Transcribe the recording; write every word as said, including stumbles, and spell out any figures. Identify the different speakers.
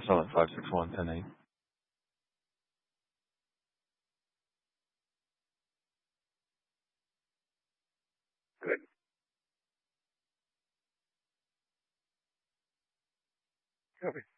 Speaker 1: personnel at five six one, ten eight.
Speaker 2: Good. Copy.